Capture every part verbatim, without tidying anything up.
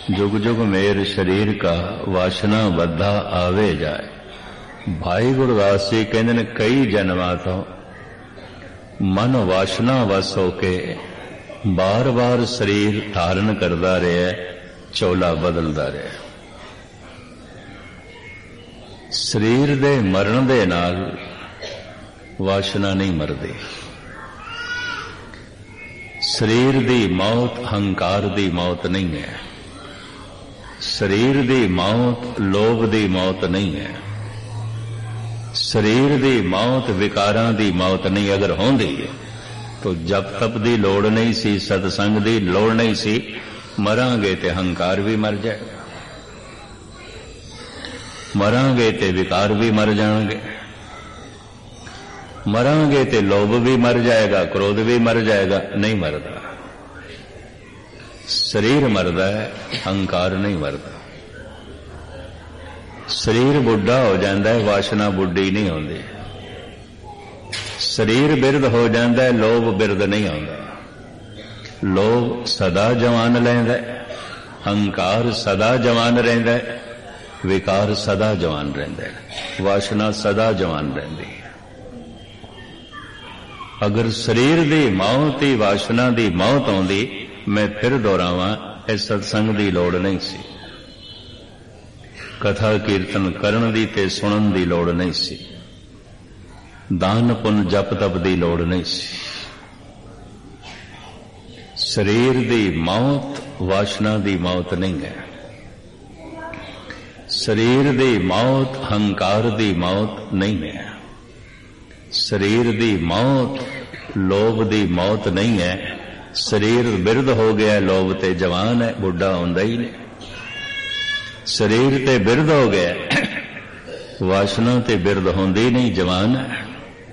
जुग जुग मेर शरीर का वासना बद्धा आवे जाए। भाई गुरदास जी कहते ने कई जन्मां तो मन वासना वस होके बार बार शरीर धारण करता रहा, चोला बदलता रहा। शरीर दे मरण दे नाल वासना नहीं मरदी। शरीर दी मौत हंकार दी मौत नहीं है। शरीर दी मौत लोभ दी मौत नहीं है। शरीर दी मौत विकारां दी मौत नहीं। अगर होंदी है तो जप तप दी लोड़ नहीं सी, सत्संग दी लोड़ नहीं सी। मरांगे ते हंकार भी मर जाएगा, मरांगे ते विकार भी मर जाएंगे, मरांगे ते लोभ भी मर जाएगा, क्रोध भी मर जाएगा। नहीं मरदा। शरीर मरदा है, हंकार नहीं मरदा। शरीर बुढ़ा हो जाता है, वासना बुढ़ी नहीं होती। शरीर बिरध हो जाता है, लोभ बिरध नहीं आता। लोभ सदा जवान रहिंदा है, हंकार सदा जवान रहिंदा है, विकार सदा जवान रहिंदा है, वासना सदा जवान रहिंदी है। अगर शरीर दी मौत ही वासना दी मौत आउंदी, मैं फिर दोहरावां, इस सत्संग दी लोड़ नहीं सी। कथा कीर्तन करन दी ते सुनन दी लोड़ नहीं सी। दान पुन जप तप दी लोड़ नहीं सी। शरीर दी मौत वासना दी मौत नहीं है। शरीर दी मौत हंकार दी मौत नहीं है। शरीर दी मौत लोभ दी मौत नहीं है। शरीर बिरध हो गया, लोभ ते जवान है, बुढ़ा होंदा ही नहीं। शरीर ते बिरध हो गया, वासना ते बिरध होंदी नहीं, जवान है।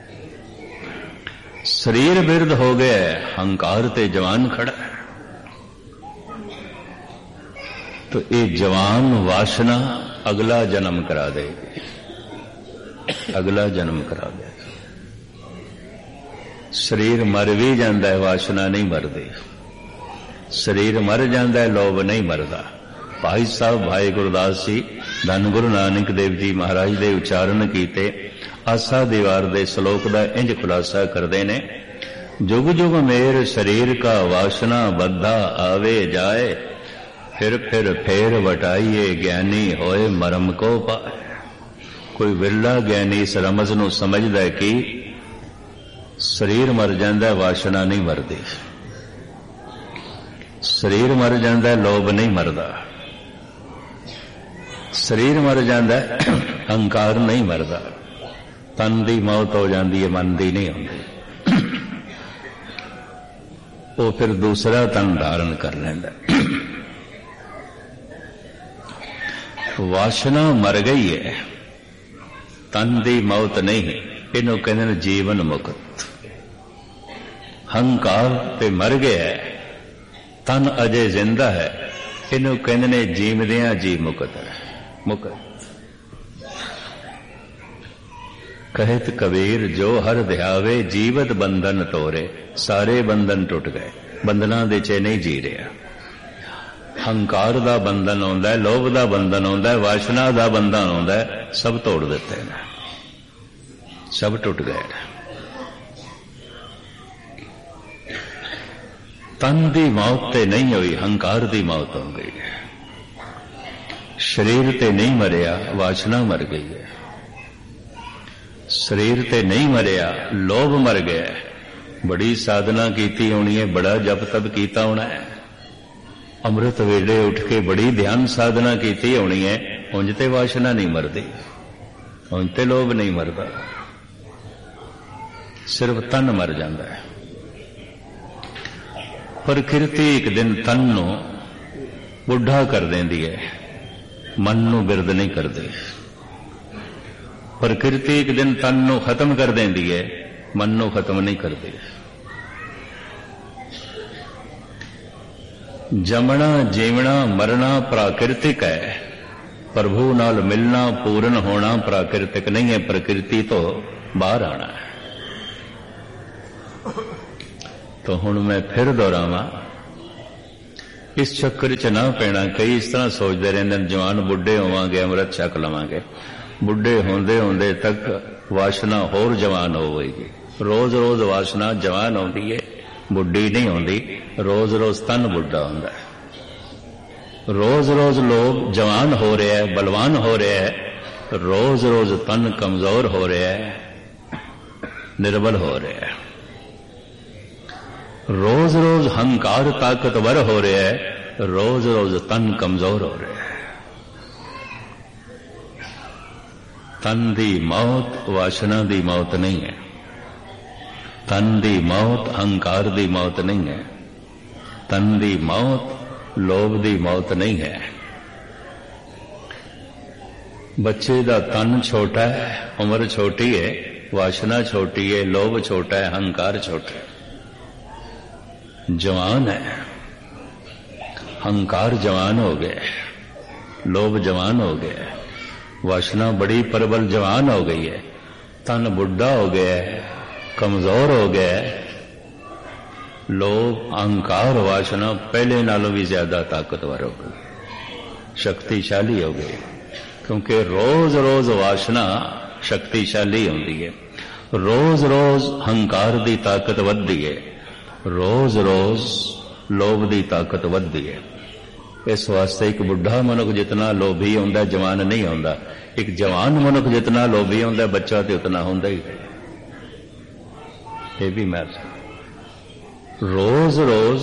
शरीर बिरध हो गया, हंकार ते जवान खड़ा है। तो ये जवान वासना अगला जन्म करा देगी, अगला जन्म करा देगी। शरीर मर भी जाता है, वासना नहीं मरदी। शरीर मर जाता है, लोभ नहीं मरदा। भाई साहब भाई गुरदास जी धन गुरु नानक देव जी महाराज दे उच्चारण कीते आसा दीवार दे श्लोक दा इंज खुलासा करदे ने। जुग जुग मेर शरीर का वासना बद्धा आवे जाए, फिर फिर फेर वटाइए ज्ञानी होए मरम को पाए। कोई विरला ज्ञानी इस रमज नूं समझदा है कि शरीर मर जाता, वासना नहीं मरदी। शरीर मर जाता, लोभ नहीं मरदा। शरीर मर जाता, हंकार नहीं मरदा। तन की मौत हो जाती है, मन की नहीं होती। वो फिर दूसरा तन धारण कर लेंदा। वासना मर गई है, तन की मौत नहीं। इन्हों कहते हैं जीवन मुक्त। हंकार ते मर गया है, तन अजे जिंदा है। इन्हों कहते हैं जीवदिया जी मुक्त है, मुक्त। कहत कबीर जो हर ध्यावे जीवत बंधन तोरे। सारे बंधन टुट गए, बंधना दे च नहीं जी रहा। हंकार दा बंधन आउंदा है, लोभ दा बंधन आउंदा है, वासना दा बंधन आउंदा है, सब तोड़ दिते हैं, सब टुट गए। तन की मौत ते नहीं हुई, हंकार की मौत हो गई है। शरीर ते नहीं मरिया, वासना मर गई है। शरीर ते नहीं मरिया, लोभ मर गया। बड़ी साधना कीती होनी है, बड़ा जप तप कीता होना है, अमृत वेले उठ के बड़ी ध्यान साधना कीती होनी है। उंज ते वासना नहीं मरदी, उंज ते लोभ नहीं मरदा, सिर्फ तन मर जाता है। प्रकृति एक दिन तन नू बुढ़ा कर देंदी है, मन नू बिरध नहीं करती। प्रकृति एक दिन तन नू खत्म कर देंदी है, मन नू खत्म नहीं करती। जमना जीवना मरना प्राकृतिक है, प्रभु नाल मिलना पूर्ण होना प्राकृतिक नहीं है। प्रकृति तो बाहर आना है। तो हुण मैं फिर दोहरावां, इस चक्कर च ना पैना। कई इस तरह सोचते रहते हैं जवान बुढ़े होवांगे अमृत छक लवांगे। बुढ़े होंदे होंदे तक वासना होर जवान होगी। रोज रोज वासना जवान होती है, बुढ़ी नहीं होती। रोज रोज तन बुढ़ा होंदा है। रोज रोज लोग जवान हो रहा है, बलवान हो रहा है, रोज रोज तन कमजोर हो रहा है, निर्बल हो रहा है। रोज रोज हंकार ताकतवर हो रहा है, रोज रोज तन कमजोर हो रहा है। तन दी मौत वासना दी मौत नहीं है। तन दी मौत हंकार दी मौत नहीं है। तन दी मौत लोभ दी मौत नहीं है। बच्चे दा तन छोटा है, उम्र छोटी है, वासना छोटी है, लोभ छोटा है, हंकार छोटा है। जवान है, हंकार जवान हो गया, लोभ जवान हो गया, वासना बड़ी प्रबल जवान हो गई है। तन बुढ़ा हो गया है, कमजोर हो गया है। लोभ अहंकार वासना पहले नालों भी ज्यादा ताकतवर हो गई, शक्तिशाली हो गई। क्योंकि रोज रोज वासना शक्तिशाली होती है, रोज रोज हंकार की ताकत बढ़ती है, रोज रोज लोभ की ताकत बढ़ती है। इस वास्ते एक बुढ़ा मनुख जितना लोभी होंदा जवान नहीं होंदा। एक जवान मनुख जितना लोभी होंदा बच्चा तो उतना होंदा ही है। ये भी मैं रोज रोज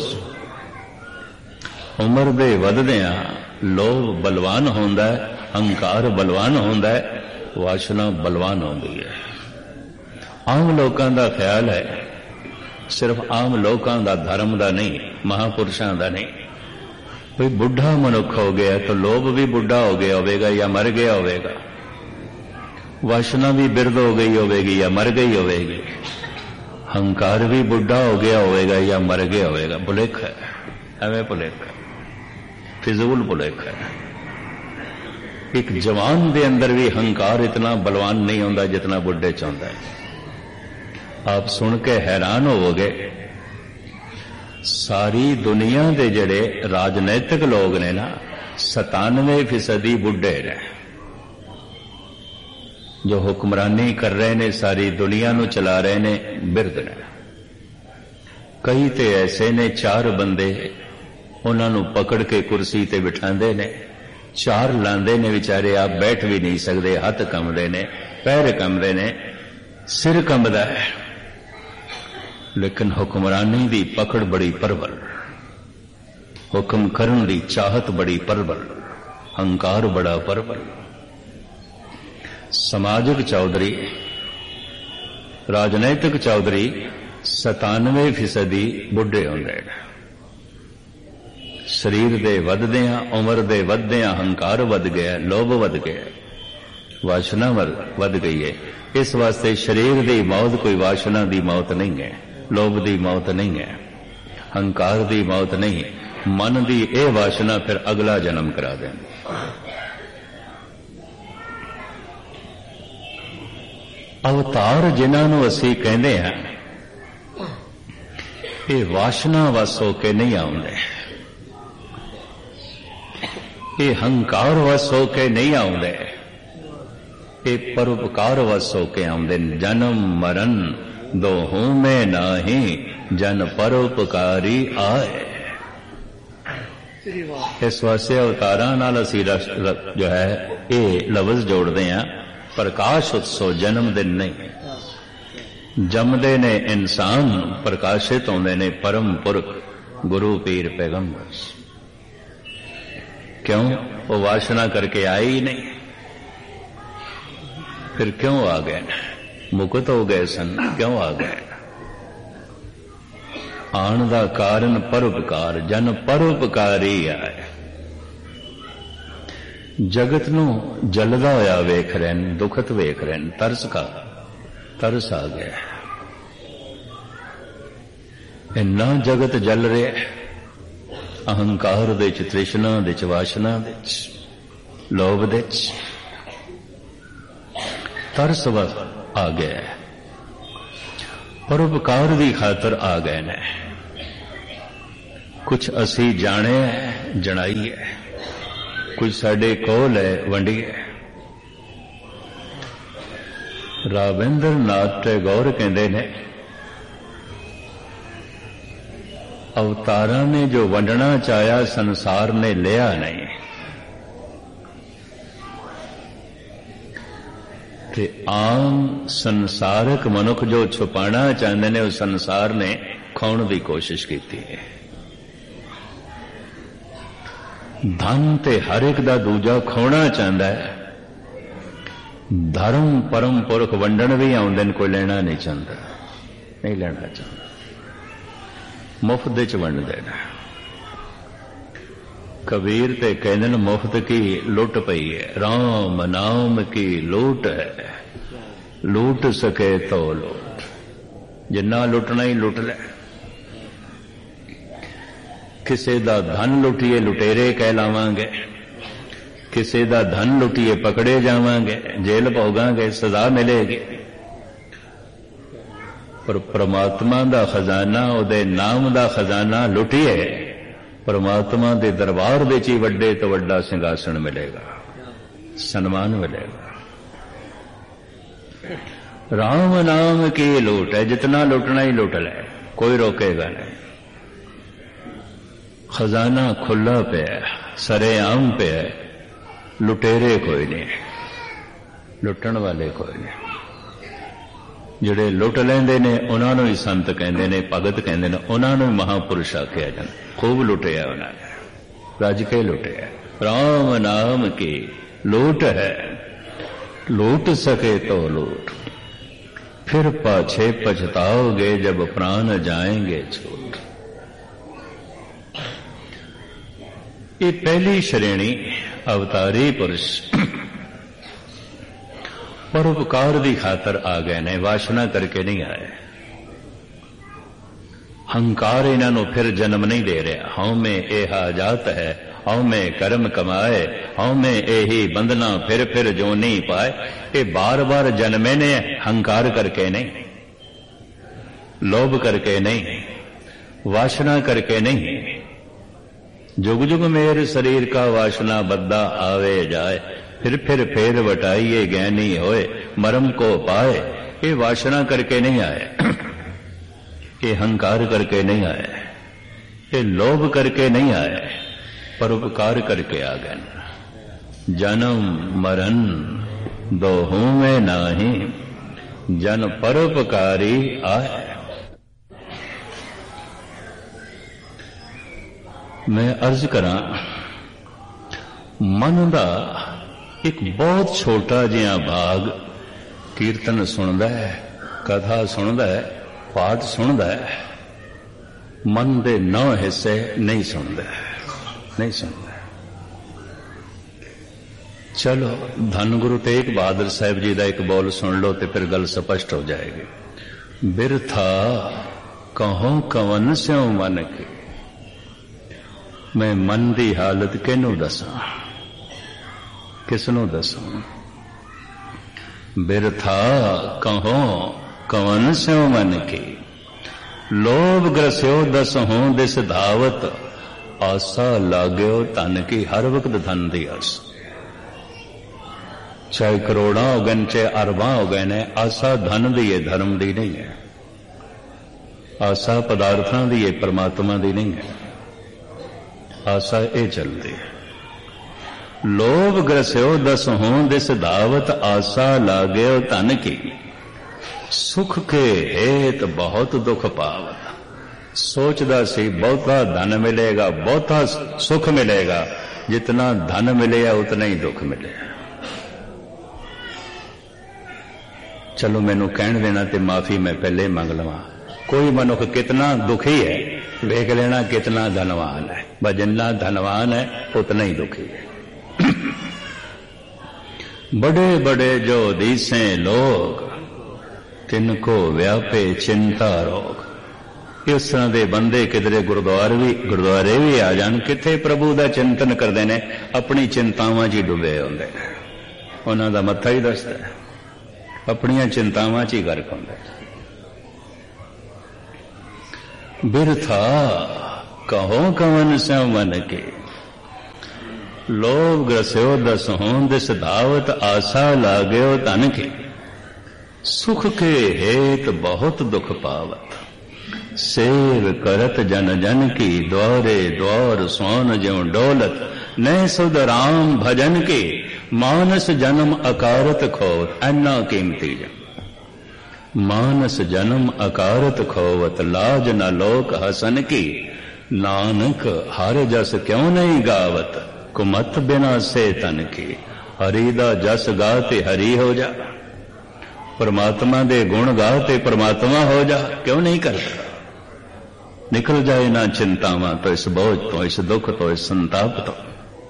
उम्र दे वधदियां लोभ बलवान होंदा है, हंकार बलवान होंदा है, वासना बलवान होंदी है। आम लोगों का ख्याल है, सिर्फ आम लोगों का धर्म का नहीं, महापुरुषों का नहीं। कोई बुढ़ा मनुख हो गया तो लोभ भी बुढ़ा हो गया होगा या मर गया होगा, वासना भी बिरद हो गई होगी या मर गई होगी, हंकार भी बुढ़ा हो गया होगा या मर गया होगा। भुलेख है, एवं भुलेख है, फिजूल भुलेख है। एक जवान के अंदर भी हंकार इतना बलवान नहीं होता जितना बुढ़े च होंदा है। आप सुन के हैरान होवोगे, सारी दुनिया के जड़े राजनैतिक लोग ने ना सतानवे फीसदी बुढ़े ने जो हुक्मरानी कर रहे ने, सारी दुनिया नू चला रहे ने, बिरद ने। कई तो ऐसे ने चार बंदे उन्होंने पकड़ के कुर्सी ते बिठांदे ने, चार लांदे ने बेचारे, आप बैठ भी नहीं सकते, हथ कंबदे ने, पैर कंबदे ने, सिर कंबदा है। लेकिन हुक्मरानी दी पकड़ बड़ी प्रबल, हुक्म करन दी चाहत बड़ी प्रबल, हंकार बड़ा प्रबल। समाजिक चौधरी, राजनैतिक चौधरी सतानवे फीसदी बुढ़े होंदे। शरीर दे वधदियां, उम्र दे वधदियां हंकार वध गया, लोभ वध गया, वासना वध गई है। इस वास्ते शरीर दी मौत कोई वासना दी मौत नहीं है, लोभ दी मौत नहीं है, हंकार दी मौत नहीं। मन दी ए वासना फिर अगला जन्म करा देंदी। अवतार जिन्होंने असी कहते हैं, ये वासना वस होके नहीं आउंदे, ये हंकार वस होके नहीं आउंदे, ये परोपकार वस होके आउंदे। जन्म मरण दोहों में नाही जन परोपकारी आए। इस वास्ते अवतारां नाल असी जो है ये लफ्ज जोड़ते हैं, प्रकाश उत्सव जन्म दिन नहीं। जमदे ने इंसान, प्रकाशित होंदे ने परम पुरख गुरु पीर पैगंबर। क्यों? वो वासना करके आए ही नहीं, फिर क्यों आ गए? मुक्त हो गए सन, क्यों आ गए? आन दा कारण परोपकार, जन परोपकारी आए। जगत नू जलदा होया वेख रहे हैं, दुखत वेख रहे हैं, तरस का तरस आ गया। इन्ना जगत जल रहा है, अहंकार दे च, तृष्णा दे च, वासना दे च, लोभ दे च, तरस आ गया। परोपकार की खातर आ गए ने। कुछ असी जाने जनाई है, कुछ साडे कोल है वंडी है। राविंद्र नाथ टैगोर कहते ने अवतारा ने जो वंडना चाया संसार ने लिया नहीं, ते आम संसारक मनुख जो छुपाना चाहते ने उस संसार ने खाने की कोशिश की है। धन ते हर एक दा दूजा खोना चाहता है, धर्म परम पुरख वंडन भी आउंदे ने, कोई लेना नहीं चाहता, नहीं लेना चाहता, मुफ्त च वंड देना। कबीर ते कहते हैं मुफ्त की लुट पई है, राम नाम की लूट है, लूट सके तो लूट, जिन्ना लुटना ही लुट ले। किसी दा धन लुटिए लुटेरे कहलावांगे, किसी दा धन लुटिए पकड़े जावांगे, जेल भोगांगे, सजा मिलेगी। पर परमात्मा दा खजाना, उहदे नाम दा खजाना लुटिए, परमात्मा दे दरबार दे ची वड्डे तो वड्डा सिंहासन मिलेगा, सन्मान मिलेगा। राम नाम की लूट है, जितना लुटना ही लुट ले, कोई रोकेगा नहीं। खजाना खुला पे है, सरेआम पे है, लुटेरे कोई नहीं, लुटन वाले कोई नहीं। ਜਿਹੜੇ ਲੁੱਟ ਲੈਂਦੇ ਨੇ ਉਹਨਾਂ ਨੂੰ ਹੀ ਸੰਤ ਕਹਿੰਦੇ ਨੇ, ਭਗਤ ਕਹਿੰਦੇ ਨੇ, ਉਹਨਾਂ ਨੂੰ ਮਹਾਪੁਰਸ਼ ਆਖਿਆ ਜਾਂਦਾ। ਖੂਬ ਲੁੱਟਿਆ ਉਹਨਾਂ ਨੇ, ਰੱਜ ਕੇ ਲੁੱਟਿਆ। ਰਾਮ ਨਾਮ ਕੀ ਲੂਟ ਹੈ, लूट सके तो लूट, फिर पाछे पछताओगे जब प्राण जाएंगे छूट। ये पहली श्रेणी अवतारी पुरुष परोपकार की खातर आ गए ने, वासना करके नहीं आए। हंकार इन्हों फिर जन्म नहीं दे रहा। हौ में एहा जात है, हौ में कर्म कमाए, हौ में यही बंधना फिर फिर जो नहीं पाए। ये बार बार जन्मे ने, हंकार करके नहीं, लोभ करके नहीं, वासना करके नहीं। जुग जुग मेरे शरीर का वासना बद्दा आवे जाए, फिर फिर फेर वटाइए ज्ञानी होए, मरम को पाए। ये वासना करके नहीं आए, ये हंकार करके नहीं आए, ये लोभ करके नहीं आए, परोपकार करके आ गए। जन्म मरण दोहों में नाही, जन परोपकारी आए। मैं अर्ज करा, मन का एक बहुत छोटा जिहा भाग कीर्तन सुनदा है, कथा सुनदा है, पाठ सुनदा है, मन दे नौ हिस्से नहीं सुनदा, नहीं सुनदा। चलो धन गुरु तेग बहादुर साहब जी का एक बोल सुन लो तो फिर गल स्पष्ट हो जाएगी। बिरथा कहो कवन स्यों मन की, मैं मन की हालत किनू दसा, किसनू दसा। बिरथा कहो कवन स्यों मन की, लोभ ग्रस्यो दस हों दिस धावत, आसा लाग्यो धन की हर वक्त धन दी आस। चाहे करोड़ा हो गए चाहे अरबा हो गए ने, आसा धन दी है, धर्म दी नहीं है। आसा पदार्थां दी है, परमात्मा दी नहीं है। आसा ये चलती है। लोभ ग्रस्यो दस हों दिस धावत, आसा लाग्यो धन की, सुख के हेत बहुत दुख पावत। सोचदा सी बहुता धन मिलेगा, बहुता सुख मिलेगा, जितना धन मिलेगा उतना ही दुख मिलेगा। चलो मैनू कहन देना ते माफी मैं पहले मंग लवा। कोई मनुख कितना दुखी है वेख लेना, कितना धनवान है। बस जितना धनवान है उतना ही दुखी है। बड़े बड़े जो दीसे लोग, तिनको व्यापे चिंता रोग। इस तरह के बंदे किधरे गुरुद्वारे भी गुरुद्वारे भी आ जान, किथे प्रभु का चिंतन करते हैं, अपनी चिंतावां च डुबे होंदे, उन्हां दा मत्था ही दसदा है, अपनियां चिंतावां च ही गर्क होंदे। बिरथा कहो कवन स्यों मन के। लोभ ग्रस्यो दस हों दिस धावत आशा लाग्यो धन के। सुख के हेत बहुत दुख पावत सेव करत जन जन की। द्वारे द्वार सोन ज्यों डोलत न सुध राम भजन के। मानस जन्म अकारत खोवत अन्ना कीमती जन। मानस जन्म अकारत खोवत लाज न लोक हसन की। नानक हर जस क्यों नहीं गावत कुमत बिना से तन की। हरि दा जस गाते हरि हो जा। परमात्मा दे गुण गाते परमात्मा हो जा। क्यों नहीं करता? निकल जाए ना चिंतावां तो इस बोझ तो, इस दुख तो, इस संताप तो।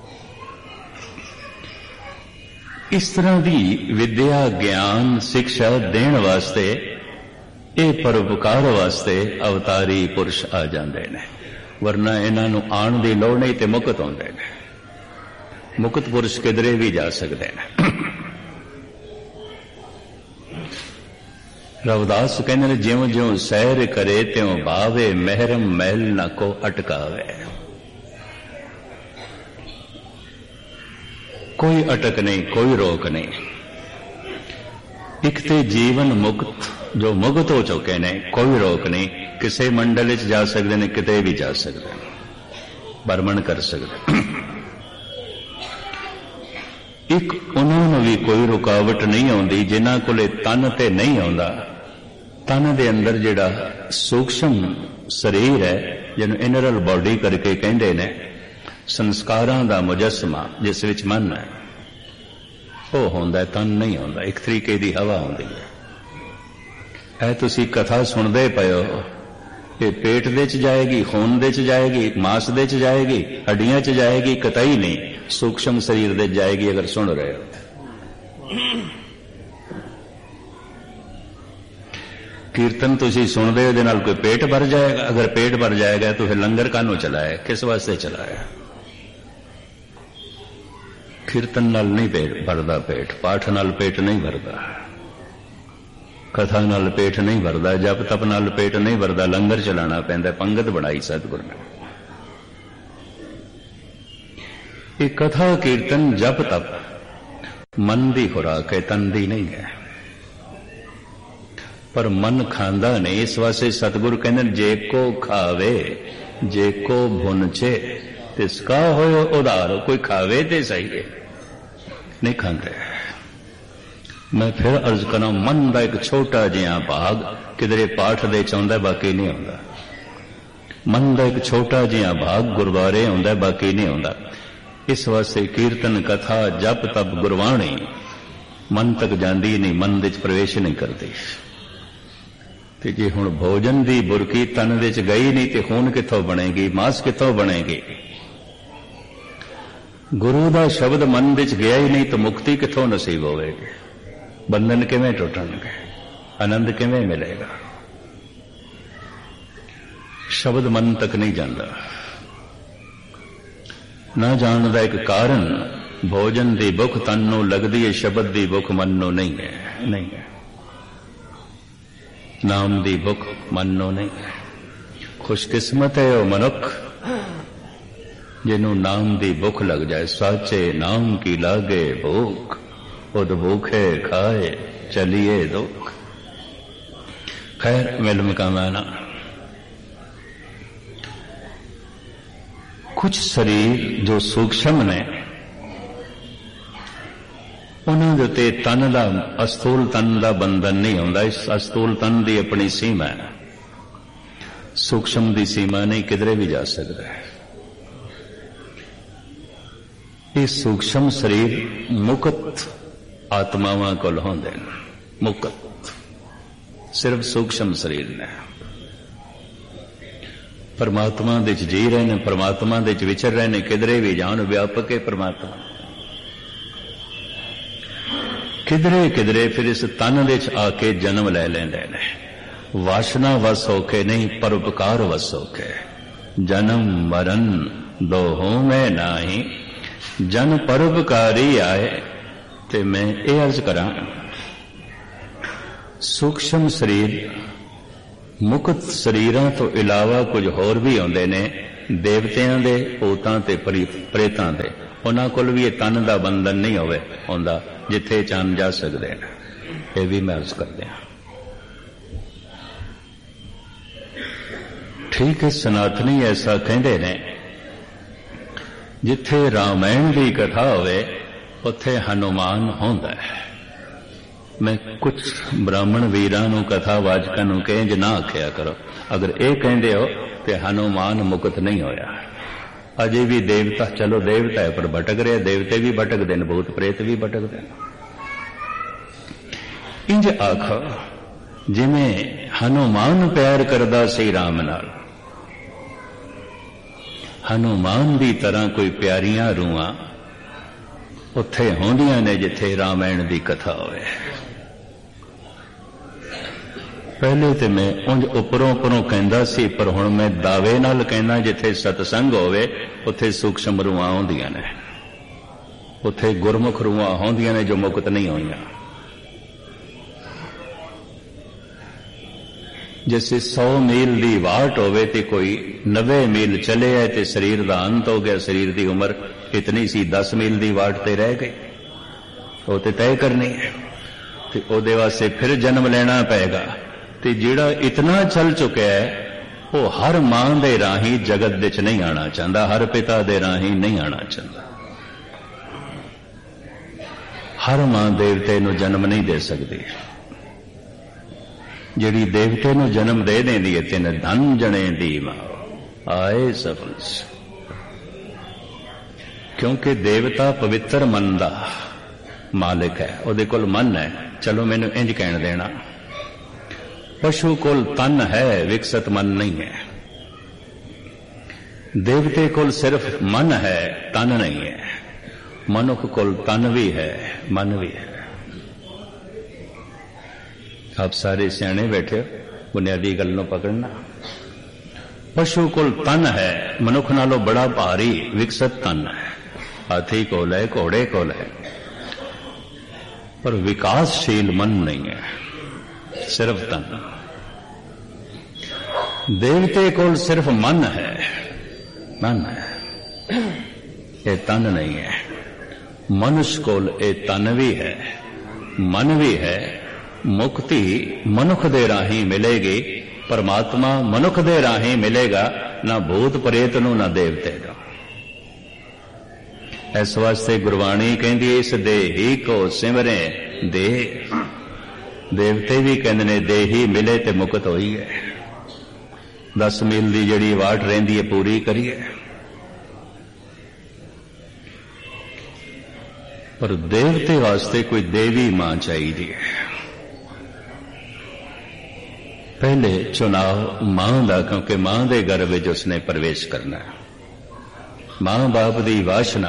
इस तरह की विद्या ज्ञान शिक्षा देने वास्ते ये परोपकार वास्ते अवतारी पुरुष आ जाते हैं, वरना इन्हों आने की लौड़ नहीं तो मुकत आते हैं। मुकत पुरुष किधरे भी जा सकते हैं। रविदास कहते ज्यों ज्यों सैर करे त्यों भावे महरम महल न को अटकावे। कोई अटक नहीं, कोई रोक नहीं। एक ते जीवन मुक्त जो मुक्त हो चुके ने, कोई रोक नहीं। किसी मंडल च जा सकते हैं, किते भी जा सकते हैं, भ्रमण कर सकते। एक उन्होंने भी कोई रुकावट नहीं आती जिन्हां कोले तन ते नहीं आंदा। तन दे अंदर जिहड़ा सूक्ष्म शरीर है, जिन्हों इनरल बॉडी करके कहते ने, संस्कारां दा मुजस्मा जिस विच मन है, वो होंदा, तन नहीं होंदा। एक तरीके की हवा होंदी है। ऐ तुसी कथा सुनदे पए हो, ये पेट दे च जाएगी, खून दे च जाएगी, मांस दे च जाएगी, हड्डियां च जाएगी, कतई नहीं सूक्ष्म शरीर दे जाएगी। अगर सुन रहे हो कीर्तन तुसी सुनदे हो, नाल कोई पेट भर जाएगा। अगर पेट भर जाएगा तो फिर लंगर कानों चलाए, किस वास्ते चलाया? कीर्तन नाल नहीं पेट भरदा, पेट पाठ नाल पेट नहीं भरदा, कथा नाल पेट नहीं भरदा, जप तप नाल पेट नहीं भरदा। लंगर चलाना पैंदा, पंगत बनाई सतगुर ने। ये कथा कीर्तन जप तप मन दी खुराक है, तन दी नहीं है। पर मन खांदा नहीं, इस वास्ते सतगुरु कहते जे को खावे जे को भुनचे तिसका हो उधार। कोई खावे ते सही है, नहीं खाते। मैं फिर अर्ज करा, मन का एक छोटा जिहा भाग किधरे पाठ दे चाहता, बाकी नहीं आता। मन का एक छोटा जिहा भाग गुरुद्वारे आंदा, बाकी नहीं आता। इस वास्ते कीर्तन कथा जप तप गुरबाणी मन तक जाती नहीं, मन विच प्रवेश नहीं करती। ते जे हुण भोजन दी बुरकी तन विच गई नहीं तो खून कित्थों बनेगी, मांस कित्थों बनेगी? गुरु दा शब्द मन विच गया ही नहीं तो मुक्ति कित्थों नसीब होवेगी? बंधन किवें टुटणगे? आनंद किवें मिलेगा? शब्द मन तक नहीं जाता। ना जान दा एक कारण भोजन दी भुख तन नूं लगदी है, शब्द दी भुख मन नूं नहीं है। नहीं है। नाम दी भुख मन नूं नहीं है। खुशकिस्मत है वो मनुख जिन्हों नाम दी भुख लग जाए। साचे नाम की लागे भूख, उद भूखे खाए चलिए दुख। खैर मिल मकाना। कुछ शरीर जो सूक्ष्म ने, उन्होंने उत्ते तन का अस्थूल तन का बंधन नहीं होता। इस अस्थूल तन की अपनी सीमा है, सूक्ष्म की सीमा नहीं, किधरे भी जा सकता है। ये सूक्ष्म शरीर मुक्त आत्मावां कोल होंदे ने, मुक्त सिर्फ सूक्ष्म शरीर ने। परमात्मा दे च जी रहे ने, परमात्मा दे च विचर रहे ने, किधरे भी जान व्यापक है परमात्मा। किधरे किधरे फिर इस तन दे च आके जन्म ले लेंदे ने। वासना वस होके नहीं, परोपकार वस होके। जन्म मरण दोहों में नाही, जन परोपकारी आए। ते मैं ये अर्ज करा, सूक्ष्म शरीर मुक्त शरीरां तो इलावा कुछ होर भी आउंदे ने देवतियां दे भूतां ते प्रेतां दे उन्हां कोल भी ये तन दा बंधन नहीं होवे होंदा जिथे चंद जा सकदे ने। ये भी मैं अर्ज करदे हां। ठीक है, सनातनी ऐसा कहते ने जिथे रामायण की कथा होवे उत्थे हनुमान होंदा है। मैं कुछ ब्राह्मण वीरां नूं कथा वाचकां नूं कहें ज ना आख्या करो, अगर ये कहते हो तो हनुमान मुक्त नहीं होया। अजे भी देवता, चलो देवता है पर भटक रहे, देवते भी भटकते हैं, भूत प्रेत भी भटकते हैं। इंज आखो जिवें हनुमान प्यार करदा सी राम नाल, हनुमान की तरह कोई प्यारियां रूहां उत्थे होंदियां ने जिथे रामायण की कथा होवे। पहले तो मैं उंज उपरों उपरों कहंदा सी, पर हुण मैं दावे नाल कहना जिथे सतसंग होवे उत्थे सूक्ष्म रूहां होंदियां ने, उत्थे गुरमुख रूहां होंदियां ने जो मुक्त नहीं होईयां। जैसे सौ मील की वाट होवे ते कोई नब्बे मील चले है तो शरीर का अंत हो गया, शरीर की उम्र इतनी सी, दस मील की वाट ते रह गई, वो तो तय करनी है। तो उहदे वास्ते फिर जन्म लेना पेगा। तो जिहड़ा इतना चल चुका है वो हर मां दे राही जगत विच नहीं आना चाहता, हर पिता दे राही नहीं आना चाहता। हर मां देवते नूं जन्म नहीं दे सकती। जिहड़ी देवते नूं जन्म दे देंदी है तिन धन जने दी मां आए सफल, क्योंकि देवता पवित्र मन दा मालिक है, उहदे कोल मन है। चलो मैनूं इंज कहण देना, पशु कोल तन है, विकसित मन नहीं है। देवते कोल सिर्फ मन है, तन नहीं है। मनुख कोल तन भी है, मन भी है। आप सारे सियाणे बैठे हो, बुनियादी गल नूं पकड़ना। पशु कोल तन है, मनुख नालों बड़ा भारी विकसित तन है। हाथी कोल है, घोड़े कोल है, पर विकासशील मन नहीं है, सिर्फ तन। देवते कोल सिर्फ मन है, मन है, ये तन नहीं है। मनुष्य कोल ये तन भी है, मन भी है। मुक्ति मनुख दे राही मिलेगी, परमात्मा मनुख दे राही मिलेगा, ना भूत प्रेत नूं ना देवते नूं। इस वास्ते गुरबाणी कहती इस देही को सिमरे दे। देवते भी कहते ने देही मिले ते मुक्त होई है। दस मील की जिहड़ी वाट रहिंदी है पूरी करिए। पर देवते वास्ते कोई देवी मां चाहिए। पहले चुनाव मां का, क्योंकि मां के गर्भ में उसने प्रवेश करना। मां बाप की वासना,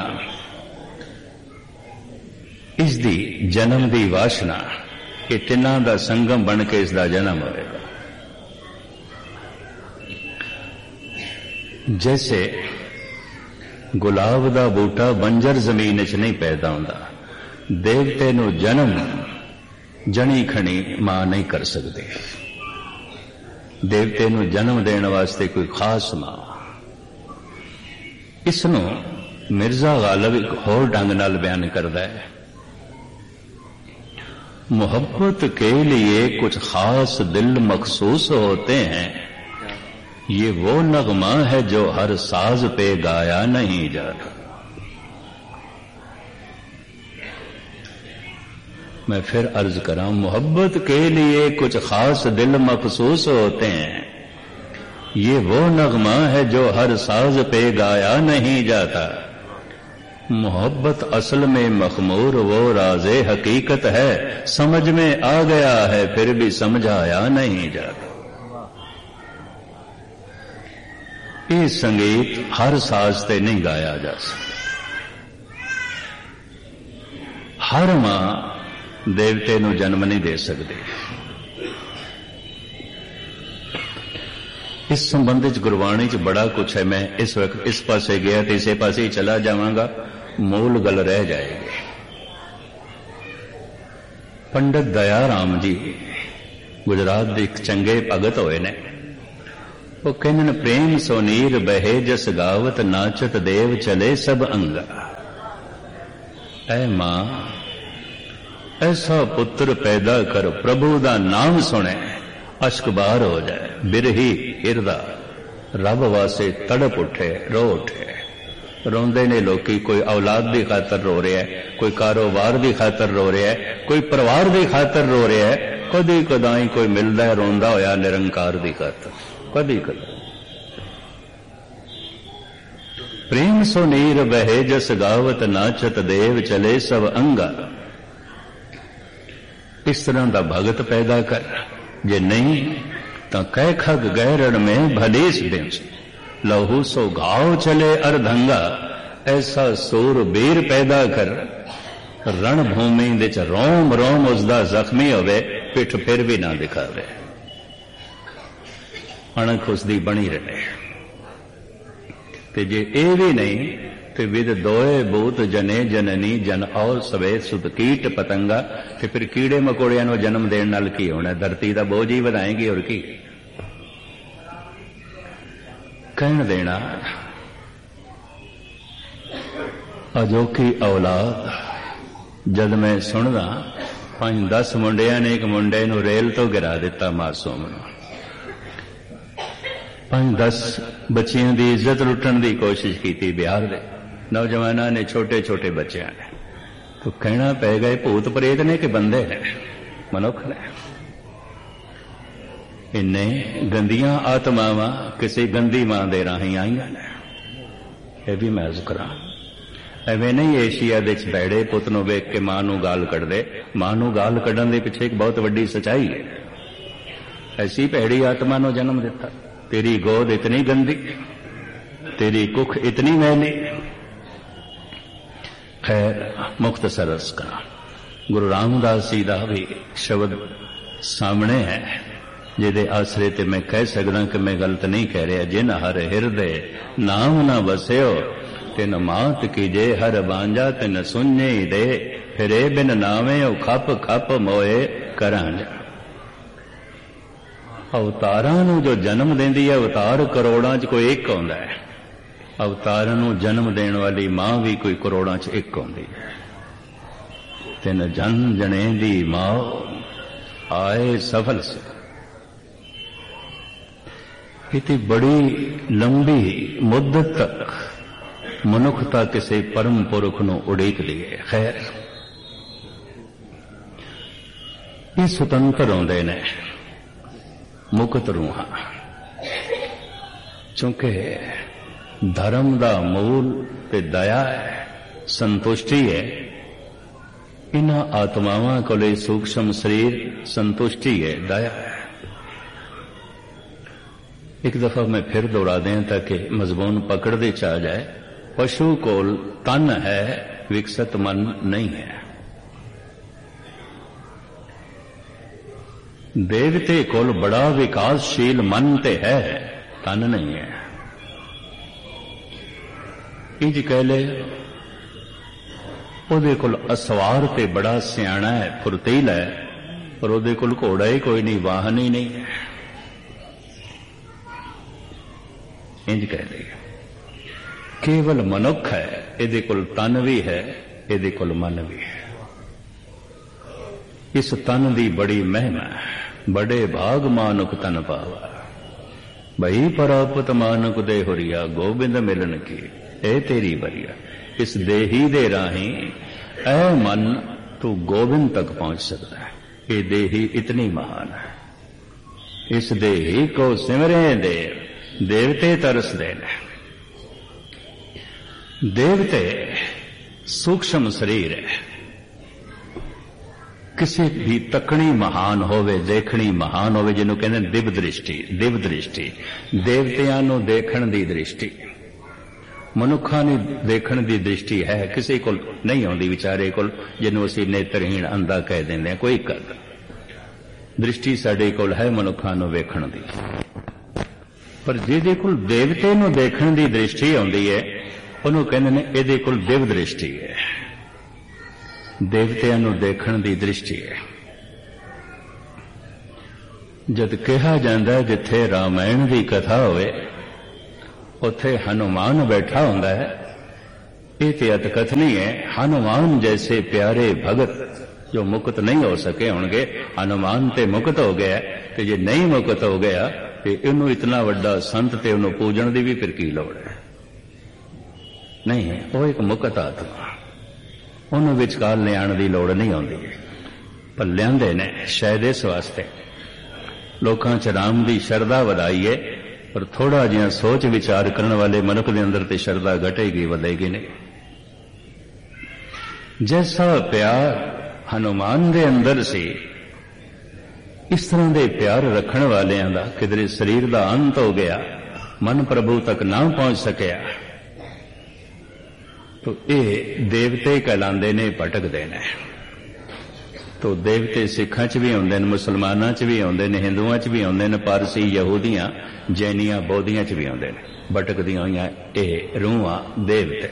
इसकी जन्म की वासना, ये तिना का संगम बन के इसका जन्म होगा। जैसे गुलाब का बूटा बंजर जमीन च नहीं पैदा होता, देवते नूं जन्म जनी खणी मां नहीं कर सकती। देवते नूं जन्म देने वास्ते कोई खास मां। इसनूं मिर्जा गालिब एक होर ढंग नाल बयान करता है, मोहब्बत के लिए कुछ खास दिल मखसूस होते हैं, ये वो नगमा है जो हर साज पे गाया नहीं जाता। मैं फिर अर्ज करा, मोहब्बत के लिए कुछ खास दिल मखसूस होते हैं, ये वो नगमा है जो हर साज पे गाया नहीं जाता। मोहब्बत असल में मखमूर वो राज़े हकीकत है, समझ में आ गया है फिर भी समझाया नहीं जाता। ये संगीत हर साज से नहीं गाया जा सकता। हर मां देवते नूं जन्म नहीं दे सकती। इस संबंध च गुरबाणी च बड़ा कुछ है। मैं इस वक्त इस पासे गया तो इसे पासे ही चला जावांगा, मूल गल रह जाएगी। पंडित दया राम जी गुजरात के एक चंगे भगत होए ने। वो कहन प्रेम सोनीर बहे जस गावत नाचत देव चले सब अंगा। ऐ मां ऐसा पुत्र पैदा कर प्रभु दा नाम सुने अश्क बार हो जाए, बिरही हिरदा रब वासे तड़प उठे, रो उठे। रोंदे ने लोकी, कोई औलाद की खातर रो रहा है, कोई कारोबार की खातर रो रहा है, कोई परिवार की खातर रो रहा है, कदी कदाई कोई मिलता है रोंदा होया निरंकार की खातर, कदी कदा। प्रेम सो नीर बहे जस गावत नाचत देव चले सब अंगा। इस तरह का भगत पैदा कर, जे नहीं तो कह खग गैरण में भलेस देंस लहू सो घाव चले अर्धंगा। ऐसा सूर बीर पैदा कर रणभूमि दे च रोम रोम उसका जख्मी होवे, पिठ फिर भी ना दिखावे, अणख उसकी बनी रहे। ते जे ए भी नहीं ते विद दोए भूत जने जननी जन और सवे सुत कीट पतंगा। ते फिर कीड़े मकोड़िया नूं जन्म देण नाल की होना, धरती का बोझ ही वधाएगी और की कहण देना। अजोखी औलाद जद मैं सुनदा, पांच दस मुंडिया ने एक मुंडे नूं रेल तो गिरा दिता मासूम नूं, पांच दस बच्चियां दी इज्जत लुटण दी कोशिश की बिहार दे नौजवानों ने, छोटे छोटे बच्चों ने। तो कहना पै गए भूत प्रेत ने कि बंदे ने, मनुख ने। इन्हें गंदियां आत्मावां किसी गंदी मां दे राही आईयां ने, यह भी मैं करा। एवें नहीं एशिया दे बैड़े पुत नूं वेख के मां नूं गाल कढ़दे, मां नूं गाल कढ़न दे पिछे एक बहुत वड्डी सच्चाई है। ऐसी भैड़ी आत्मा नूं जन्म दिता, तेरी गोद इतनी गंदी, तेरी कुख इतनी मैली। खैर मुख्तसर अर्ज करा, गुरु रामदास जी का भी शब्द सामने है, जिहदे आसरे ते मैं कह सकदा कि मैं गलत नहीं कह रहा। जिन हर हिरदे नाम ना बस्यो, तिन मात कीजे हर बांझा तिन सुने दे। फिरे बिन नावे ओ खप खप मोए करांजा। अवतारां नूं जो जन्म देंदी है, अवतार करोड़ां च कोई एक आउंदा है। अवतारां नूं जन्म देण वाली मां भी कोई करोड़ां च एक आउंदी है। तिन जन जने दी मां आए सफल से। इतनी बड़ी लंबी मुद्दत तक मनुखता किसी परम पुरख नूं उड़ीक दी है। खैर ये सुतंत्र आउंदे ने मुक्त रूहां, चूंकि धर्म दा मूल ते दया है, संतुष्टि है। इन्हां आत्मावां कोले सूक्ष्म शरीर संतुष्टि है, दया है। एक दफा मैं फिर दोहरा दें ताकि मजमून पकड़ दे चा जाए। पशु कोल तन है, विकसित मन नहीं है। देवते कोल बड़ा विकासशील मन ते है, तन नहीं है। इंज कह ले ओदे कोल असवार ते बड़ा सियाणा है, फुरतीला है, पर ओदे कोल घोड़ा ही कोई नहीं, वाहन ही नहीं है। इंज कह ले केवल मनुख है, इहदे कोल तन भी है, इहदे कोल मन भी है। इस तन दी बड़ी महिमा, बड़े भाग मानुक तन पावा। भई परापत मानुक दे हुरिया, गोबिंद मिलन की ए तेरी बरिया। इस देही दे राही ऐ मन तू गोबिंद तक पहुंच सकता है। ये देही इतनी महान है। इस देही को सिमरे देव, देवते तरस देने। देवते सूक्ष्म शरीर है। किसी भी तकनी महान होवे, देखनी महान होवे, जिन्हों कहते हैं दिव्य दृष्टि। दिव्य दृष्टि देवतियां नूं देखण दी दृष्टि, मनुखा ने देखण दी दृष्टि है, किसी को नहीं आउंदी विचारे को, जिन्हों असीं नेत्रहीन अंधा कह देंदे हैं। कोई कर दृष्टि साडे कोल है मनुखा नूं वेखण दी, पर जिहदे कोल देवते नूं देखण दी दृष्टि आउंदी है, उहनूं कहंदे ने इहदे कोल दिव्य दृष्टि है। देवतियां नूं देखण दी दृष्टि है। जद कहा जाता है जिथे रामायण की कथा होवे उथे हनुमान बैठा होंदा है। ये तो अतकथनी है। हनुमान जैसे प्यारे भगत जो मुक्त नहीं हो सके होंगे, हनुमान ते मुक्त हो गया, तो जे नहीं मुक्त हो गया तो इनू इतना वड्डा संत ते उन्हों पूजन की भी फिर की लोड़ है? नहीं, वो एक मुक्त आत्मा, उन्होंने विचकार लियाण की लोड़ नहीं आती, पर लियाते ने शायद इस वास्ते लोकां च राम की शरधा वधाई है, पर थोड़ा जिहा सोच विचार करने वाले मनुख के अंदर ते शरधा घटेगी वधेगी नहीं। जैसा प्यार हनुमान दे अंदर से इस तरह के प्यार रखण वालियां दा किधरे शरीर का अंत हो गया, मन प्रभु तक ना पहुंच सकिया, तो ये देवते कहलांदे ने, भटकदे ने। तो देवते सिखां च भी आउंदे ने, मुसलमानां च भी आउंदे ने, हिंदुआं च भी आउंदे ने, पारसी यहूदियां जैनियां बौद्धियां च भी आउंदे ने, भटकदियां होइयां ये रूहां देवते।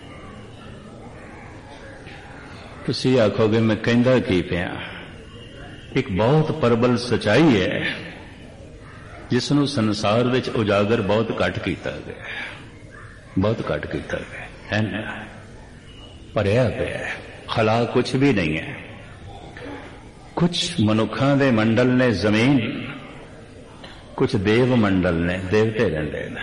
तुसीं आखोगे मैं कहंदा की पिया, एक बहुत प्रबल सच्चाई है जिसनों संसार विच उजागर बहुत घट कीता गया, बहुत घट कीता गया है ना, भरिया पिया है, खला कुछ भी नहीं है। कुछ मनुखां दे मंडल ने जमीन, कुछ देव मंडल ने, देवते रहिंदे ने,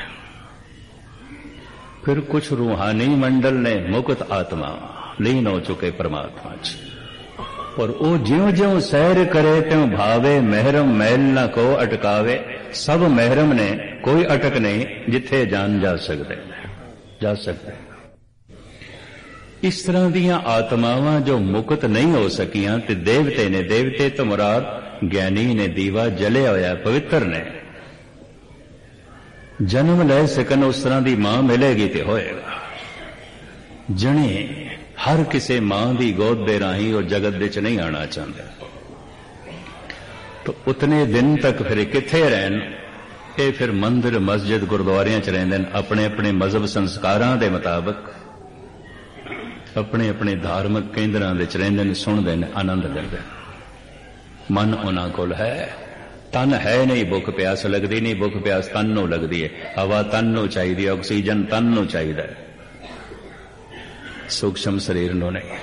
फिर कुछ रूहानी मंडल ने, मुक्त आत्मा लीन हो चुके परमात्मा च। और वो ज्यों ज्यों सैर करे त्यों भावे, महरम मैल न को अटकावे। सब महरम ने, कोई अटक नहीं, जिथे जान जा सकते जा सकते। इस तरह दियां आत्मावां जो मुक्त नहीं हो सकियां ते देवते ने, देवते तो मुराद ज्ञानी ने, दीवा जलिया होया पवित्र ने, जन्म ले सकन उस तरह की मां मिलेगी तो होएगा। जने हर किसी मां की गोद दे राही और जगत दे च नहीं आना चाहते, तो उतने दिन तक फिर किथे रहन? ये फिर मंदिर मस्जिद गुरुद्वारियां च रहिंदे ने, अपने अपने मजहब संस्कारां दे मुताबक अपने अपने धार्मिक केंद्रां दे च रहिंदे ने, सुणदे ने, आनंद लैंदे। मन उन्हां कोल है, तन है नहीं, भुख प्यास लगदी नहीं, भुख प्यास तन नूं लगदी है, हवा तन नूं चाहीदी है, ऑक्सीजन तन नूं चाहीदा है, सूक्ष्म शरीर नूं नहीं।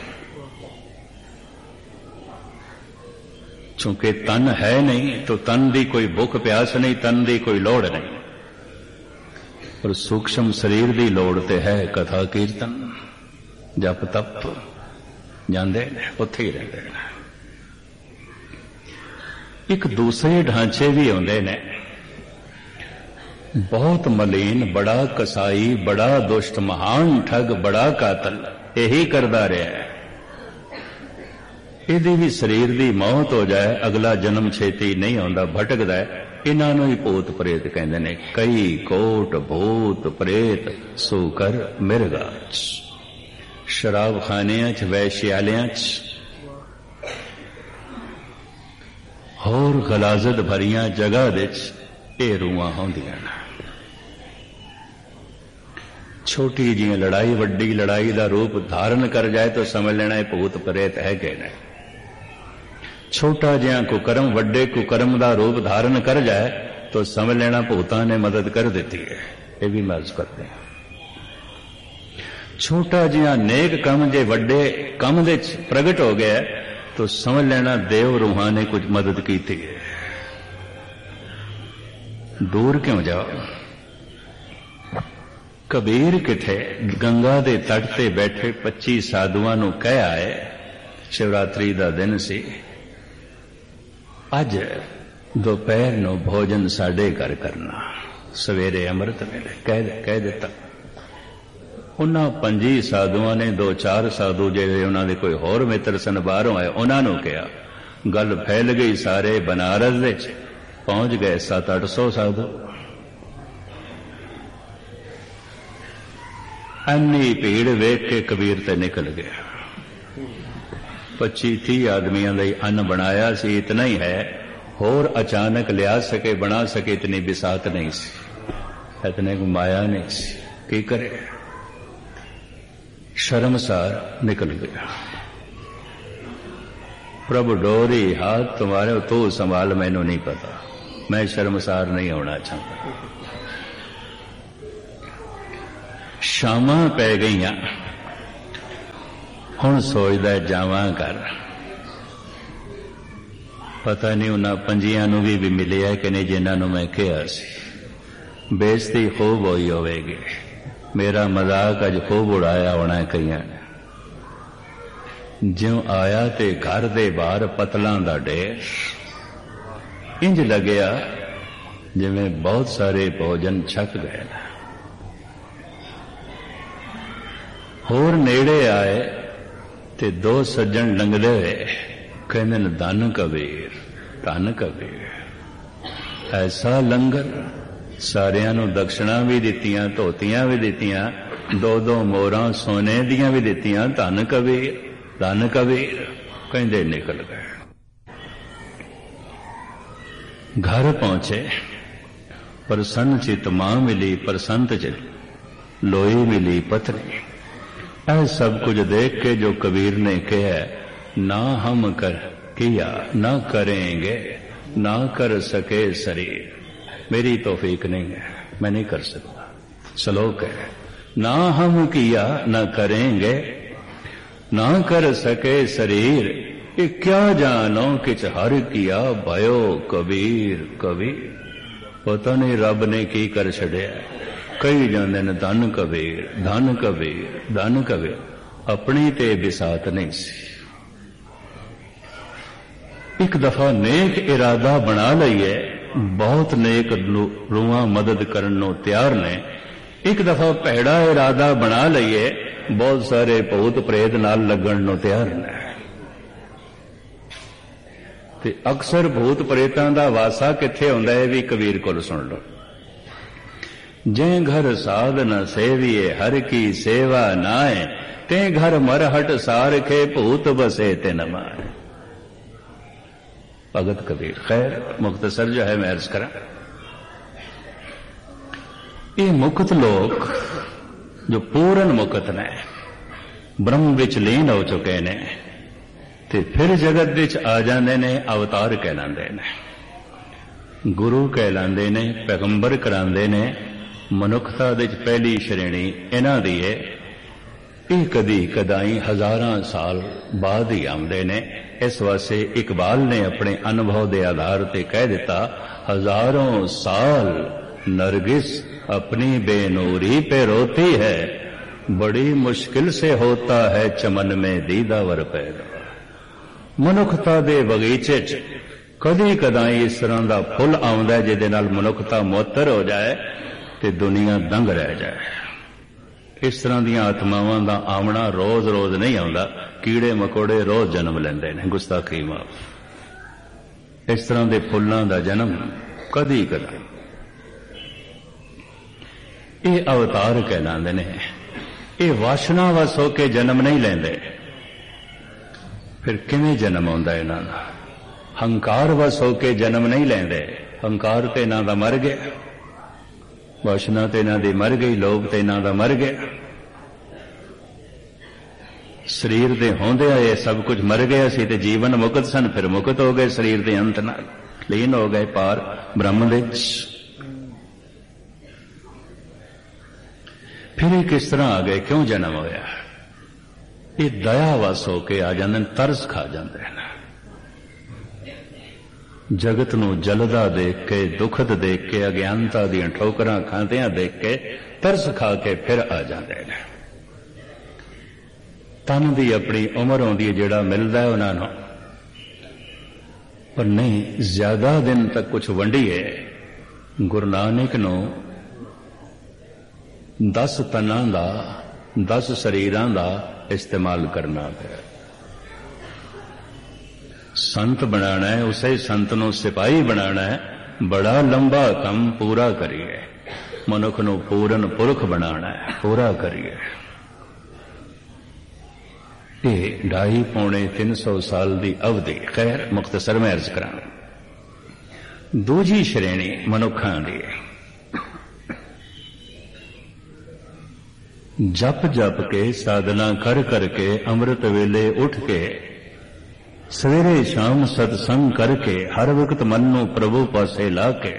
चूंकि तन है नहीं तो तन की कोई भुख प्यास नहीं, तन की कोई लोड़ नहीं, पर सूक्ष्म शरीर की लोड़ ते है। कथा कीर्तन जप तप जांदे ने, उत्थे ही रहिंदे ने। एक दूसरे ढांचे भी आउंदे ने, बहुत मलीन, बड़ा कसाई, बड़ा दुष्ट, महान ठग, बड़ा कातल, यही करदा रहा है। यदि भी शरीर की मौत हो जाए, अगला जन्म छेती नहीं आउंदा, भटकदा है। इन्हां ही भूत प्रेत कहंदे ने। कई कोट भूत प्रेत सूकर मिर्गा, शराब खानियां च, वैश्यालयां च, होर गलाजत भरियां जगह दे ये रूहां होंदियां ने। छोटी जी लड़ाई वड्डी लड़ाई का रूप धारण कर जाए तो समझ लेना है भूत प्रेत है कि नहीं। छोटा जिहा कुकर्म वड्डे कुकर्म का रूप धारण कर जाए तो समझ लेना भूतां ने मदद कर दी है। ये भी महज करते हैं। छोटा जिहा नेक कम जे वड्डे कम दे प्रगट हो गया तो समझ लेना देव रूहां ने कुछ मदद की थी। दूर क्यों जाओ। कबीर किथे गंगा दे तट ते बैठे पच्ची साधुआं नूं कह आए, शिवरात्रि दा दिन सी, अज दोपहर नूं भोजन साडे घर करना, सवेरे अमृत वेले कह कह दिता। उन्हां पंजी साधुआं ने दो चार साधु जिहड़े उन्हां दे कोई होर मित्र सन बाहरों आए, उन्हां नूं कहा। गल फैल गई, सारे बनारस विच पहुंच गए सत अठ सौ साधु। अन्नी भीड़ वेख के कबीर ते निकल गया। पच्ची तीह आदमियों का अन्न बनाया सी, इतना ही है, होर अचानक लिया सके बना सके इतनी बिसात नहीं सी, इतने को माया नहीं सी, की करे। शर्मसार निकल गया। प्रभु डोरी हाथ तुम्हारे, तू संभाल, मैनू नहीं पता। मैं शर्मसार नहीं होना चाहता। शामां पै गईयां, हुण सोचदा जावां घर। पता नहीं उन्हां पंजियां नूं भी, भी मिलिया कि नहीं जिन्हां नूं मैं कहा सी। बेइज्जती खूब होई होवेगी, मेरा मजाक अज खूब उड़ाया होना कईयां ने। ज्यों आया ते घर दे बाहर पतलां दा ढेर, इंज लगया जिवें बहुत सारे भोजन छक गए। होर नेड़े आए ते दो सज्जन लंघदे हुए कहंदे ने धन कबीर, धन कबीर। ऐसा लंगर, सारियां नूं दक्षिणा भी दित्तियां, धोतियां भी दित्तियां, दो दो मोहरां सोने दियां भी दित्तियां। धन कबीर, धन कबीर कहंदे निकल गए। घर पहुंचे, प्रसन्न चित मां मिली, प्रसन्न चित लोई मिली पत्नी। ऐ सब कुछ देख के जो कबीर ने कहा, ना हम कर किया ना करेंगे, ना कर सके शरीर। मेरी तौफीक नहीं है, मैं नहीं कर सकता। श्लोक है, ना हम किया ना करेंगे, ना कर सके शरीर। ये क्या जानो किच हर किया, भयो कबीर कबीर। पता नहीं रब ने की कर छड़िया। कई जाते ने धन कबीर, धन कबीर, धन कबीर। अपनी ते बिसात नहीं सी। एक दफा नेक इरादा बना लईए, बहुत नेक रूहां मदद करन नूं तैयार ने। एक दफा भैड़ा इरादा बना लईए, बहुत सारे भूत प्रेत नाल लगन नूं तैयार ने। ते अक्सर भूत प्रेतां दा वासा कित्थे हुंदा है भी कबीर कोल सुन लो। जे घर साध न सेविए, हर की सेवा नाए, ते घर मरहट सार के भूत बसे ते न मारे। भगत कबीर। खैर मुख्तसर जो है मैं अर्ज करा, ये मुक्त लोग जो पूर्ण मुक्त ने, ब्रह्म विच लीन हो चुके ने, ते फिर जगत विच आ जाते ने, अवतार कहलाते ने, गुरु कहलाते ने, पैगंबर कराते ने। मनुखता दे पहली श्रेणी इन्हां दी है। ये कदी कदाई हजारां साल बाद ही आउंदे ने। इस वास्ते इकबाल ने अपने अनुभव के आधार पर कह दिता, हजारों साल नरगिस अपनी बेनूरी पे रोती है, बड़ी मुश्किल से होता है चमन में दीदावर पैदा। मनुखता दे बगीचे च कदी कदाई इस तरह का फुल आउंदा जिहदे नाल मनुखता मुअत्तर हो जाए ते दुनिया दंग रह जाए। इस तरह दीयां आत्मावां दा आमना रोज रोज नहीं आउंदा। कीड़े मकोड़े रोज जन्म लैंदे ने, गुस्ताखी माफ। इस तरह के फुल्लां दा जन्म कदी कदा। ये अवतार कहलांदे ने। ये वासना वस होके जन्म नहीं लेंदे। फिर किवें जन्म आउंदा इन्हां दा? हंकार वस होके जन्म नहीं लेंदे। हंकार ते इन्हां दा मर गया, वासना ते इन्हां दी मर गई, लोभ ते इन्हां दा मर गया। शरीर दे होंदिया ये सब कुछ मर गया सी ते जीवन मुक्त सन, फिर मुक्त हो गए शरीर दे अंत नाल, लीन हो गए पार ब्रह्म विच। फिर किस तरह आ गए, क्यों जन्म होया? ये दया वस होके आ जांदे, तरस खा जांदे हैं। जगत नूं जलदा देख के, दुखद देख के, अज्ञानता दीयां ठोकरां खांदियां देख के तरस खा के फिर आ जांदे ने। तन दी अपनी उम्र होंदी है, जिहड़ा मिलदा है उन्हां नूं, पर नहीं ज्यादा दिन तक कुछ वंडीए। गुरु नानक नूं दस तनां दा, दस शरीरां दा इस्तेमाल करना पिया। संत बनाना है, उसे संत नूं सिपाही बनाना है। बड़ा लंबा काम पूरा करिए। मनुख नूं पूरन पुरख बनाना है, पूरा करिए। ये ढाई पौने तीन सौ साल की अवधि। खैर मुख्तसर में अर्ज करा। दूजी श्रेणी मनुखां दी, जप जप के, साधना कर करके, अमृत वेले उठ के सवेरे शाम सतसंग करके हर वक्त मन नूं प्रभु पासे ला के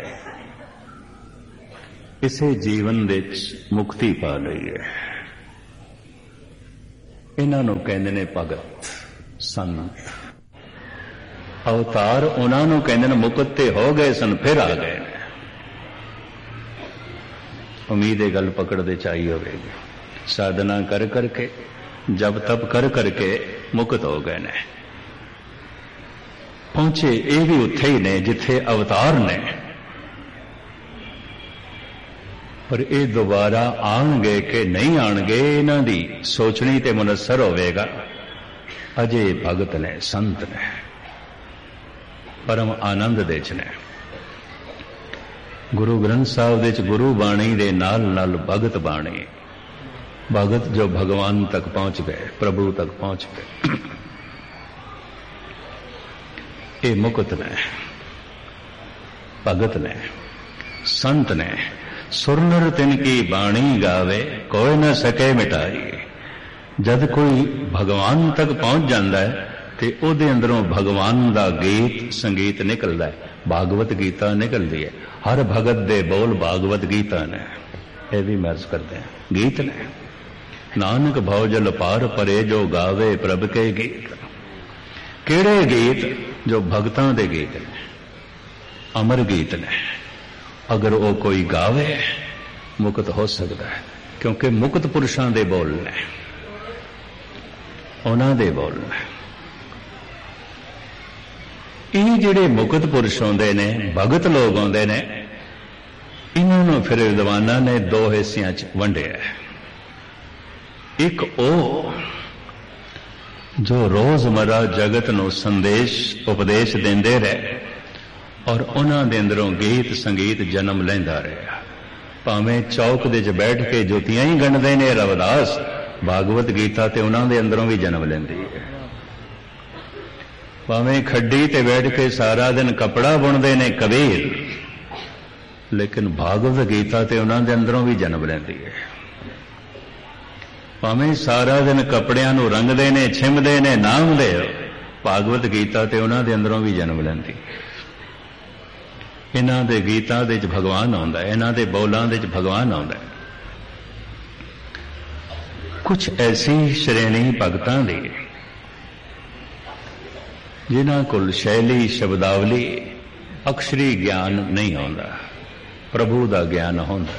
इसे जीवन दे मुक्ति पा लई है। इन्हां नूं कहंदे ने भगत संत। अवतार उन्हां नूं कहंदे ने मुकत ते हो गए सन फिर आ गए ने। उम्मीद है गल पकड़ते चाहिए होगी। साधना कर करके जब तब कर करके मुक्त हो गए ने। पहुंचे ये भी उत्थे ही ने जिथे अवतार ने, पर ये दोबारा आएंगे कि नहीं आएंगे इन्हां दी सोचनी ते मुनसर होवेगा। अजे भगत ने, संत ने, परम आनंद दे च ने। गुरु ग्रंथ साहब दे च गुरु बाणी दे नाल नाल भगत बाणी, भगत जो भगवान तक पहुंच गए, प्रभु तक पहुंच गए, ये मुक्त ने, भगत ने, संत ने। सुरनर तिनकी बाणी गावे कोई न सके मिटाई। जद कोई भगवान तक पहुंच जाता है तो उहदे अंदरों भगवान का गीत संगीत निकलता है। भागवत गीता निकलती है। हर भगत दे बोल भागवत गीता ने, यह भी महर्ज करते हैं, गीत ने। नानक भौजल पार परे जो गावे प्रभ के गीत। केड़े गीत? जो भगतां दे गीत ने, अमर गीत ने। अगर वो कोई गावे मुक्त हो सकता है, क्योंकि मुक्त पुरुषां दे बोल ने, उन्हां दे बोल ने। ये जिहड़े मुक्त पुरुष आउंदे ने, भगत लोग आउंदे ने, इन्हां नूं फिर विद्वानां ने दो हिस्सियां च वंडिया। एक ओ जो रोजमर्रा जगत नूं संदेश उपदेश देंदे रहे और उन्हां दे अंदरों गीत संगीत जन्म लैंदा रहा। भावें चौक दे च बैठ के जुतियां ही गणदे ने रविदास, भागवत गीता ते उन्हां दे अंदरों भी जन्म लैंदी है। भावें खड्डी ते बैठ के सारा दिन कपड़ा बुनदे ने कबीर, लेकिन भागवत गीता ते उन्हां दे अंदरों भी जन्म लैंदी है। भावें सारा दिन कपड़ियां नूं रंगदे ने, छिमदे ने, नाम दे, भागवत गीता ते उन्हां दे अंदरों भी जन्म लैंदी। इन्हां दे गीतां दे च भगवान आउंदा है, इन्हां दे बोलां दे च भगवान आउंदा है। कुछ ऐसी श्रेणी भगतां दी जिन्हां कोल शैली शब्दावली अक्षरी ज्ञान नहीं आउंदा, प्रभु दा ज्ञान हुंदा।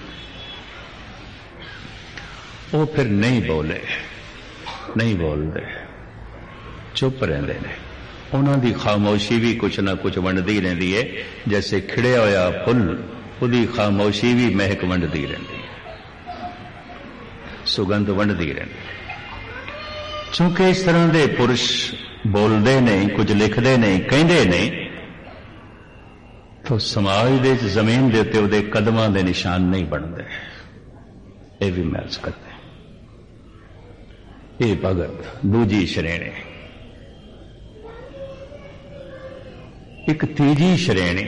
वो फिर नहीं बोले, नहीं बोलते, चुप रहंदे ने। उन्हां दी खामोशी भी कुछ ना कुछ वंडदी रहिंदी है। जैसे खिड़िया होया फुल, उहदी खामोशी भी महक वंडदी रहिंदी है, सुगंध वंडदी रहिंदी। चूंकि इस तरह दे पुरुष बोलते नहीं, कुछ लिखते नहीं, कहते नहीं, तो समाज दे जमीन दे उत्ते उहदे कदमां दे निशान नहीं बनते। ये भी महर्ज करते। ये भगत दूजी श्रेणी। एक तीजी श्रेणी